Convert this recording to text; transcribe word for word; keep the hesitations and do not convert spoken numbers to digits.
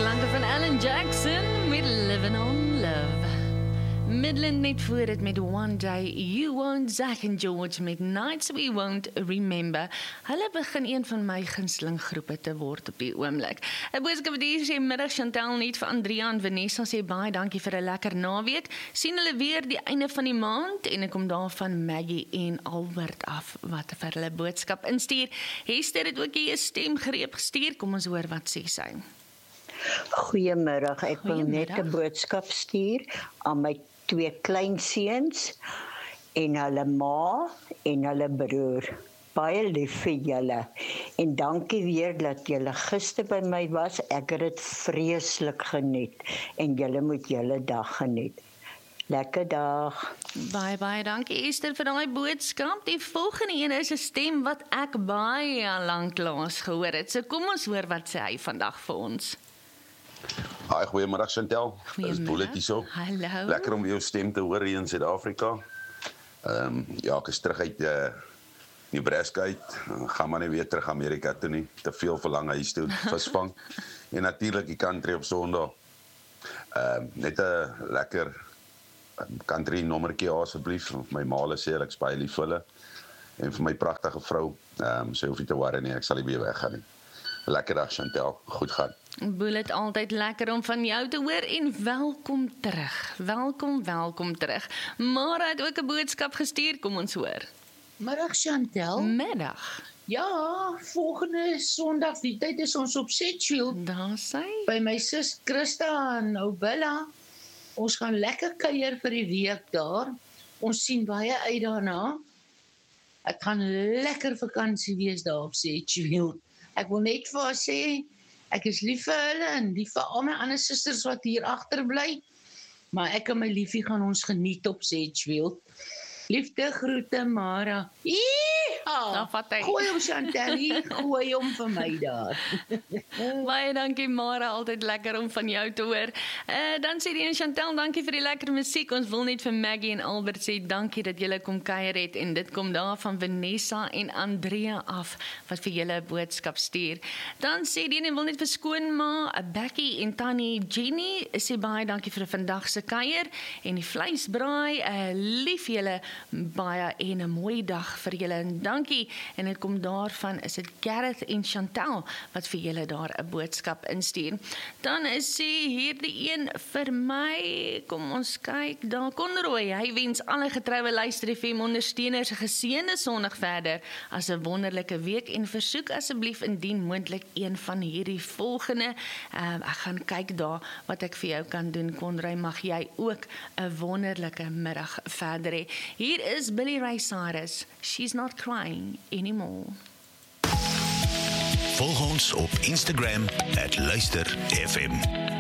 klanke van Alan Jackson met Living on Love. Midland net voor dit met One Day You Won't, Zach en George met Nights We Won't Remember. Hulle begin een van my gunsteling groepe te word op die oomblik. 'n Boodskap wat hier sê, middag Chantal net vir Andrea en Vanessa sê baie dankie vir 'n lekker naweek. Sien hulle weer die einde van die maand en ek kom daar van Maggie en Albert af wat vir hulle boodskap instuur. Hester het ook hier 'n stemgreep gestuur. Kom ons hoor wat sê sy. Goeiemiddag, ek wil net 'n boodskap stuur aan my twee kleinseuns en hulle ma en hulle broer. Baie lief vir julle en dankie weer dat julle gister by my was. Ek het dit vreeslik geniet en julle moet julle dag geniet. Lekker dag. Baie, baie dankie Esther vir daai boodskap. Die volgende een is 'n stem wat ek baie lanklaas gehoor het. So kom ons hoor wat sê hy vandag vir ons. Hi, goeiemiddag Chantal. Dis Bullet hierso. Hallo. Lekker om jou stem te hoor hier in Suid-Afrika. Ehm um, ja, ek is terug uit uh, Nebraska uit. Gaan maar nie weer terug Amerika toe nie. Te veel verlang huis toe visvang. En natuurlik die country op Sondag. Ehm um, net 'n lekker country nommertjie asseblief. My maale sê ek's baie lief vir hulle. En vir my pragtige vrou. Ehm um, sy hoef nie te worry nie, ek sal nie weer weggaan nie. Lekker dag Chantal, goed gaan. Bullet, altyd lekker om van jou te hoor en welkom terug. Welkom, welkom terug. Mara het ook 'n boodskap gestuur, kom ons hoor. Middag Chantal. Middag. Ja, volgende Sondag, die tyd is ons op Sedgefield. Daar sy. By my sus Christa en Obella. Ons gaan lekker kuier vir die week daar. Ons sien baie uit daarna. Ek gaan lekker vakansie wees daar op Sedgefield. Ek wil net vir haar sê, ek is lief vir hulle en lief vir al my ander susters wat hier agterbly. Maar ek en my liefie gaan ons geniet op Sedgefield. Liefde groete Mara. Dan vat hy. Gooi hom Chantal, gooi hom vir my daar. Baie dankie Mara, altyd lekker om van jou te hoor. Uh, dan sê die en Chantal, dankie vir die lekker musiek. Ons wil net vir Maggie en Albert sê dankie dat julle kom kuier het en dit kom daar van Vanessa en Andrea af wat vir julle 'n boodskap stuur. Dan sê die en wil net vir skoonma, Becky en Tannie Jenny sê baie dankie vir vandag se kuier en die vleisbraai. Uh, lief julle baie en 'n mooi dag vir julle en dankie. En dit kom daarvan is dit Gareth en Chantal wat vir julle daar 'n boodskap instuur. Dan is sê hierdie een vir my, kom ons kyk, daar Conroy, hy wens alle getroue Luister F M ondersteuners 'n geseënde Sondag verder as 'n wonderlike week en versoek asseblief indien moontlik een van hierdie volgende. Uh, ek gaan kyk daar wat ek vir jou kan doen. Conroy, mag jy ook 'n wonderlike middag verder hê. Hier is Billy Ray Cyrus, She's Not Crying Anymore. Volg ons op Instagram at Luister F M.